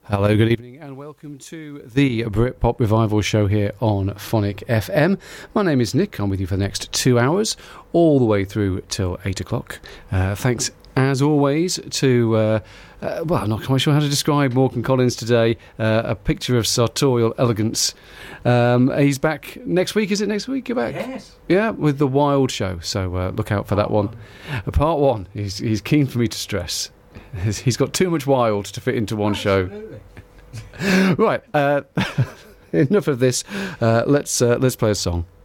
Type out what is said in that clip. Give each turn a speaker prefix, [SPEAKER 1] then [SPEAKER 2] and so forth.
[SPEAKER 1] Hello, good evening, and welcome to the Britpop Revival Show here on Phonic FM. My name is Nick. I'm with you for the next 2 hours, all the way through till 8 o'clock. Thanks, as always, to, I'm not quite sure how to describe Morgan Collins today. A picture of sartorial elegance. He's back next week. Is it next week you're back?
[SPEAKER 2] Yes.
[SPEAKER 1] Yeah, with the Wild Show. So look out for that one. Part one. He's keen for me to stress. He's got too much wild to fit into one show. Right, enough of this. Let's play a song.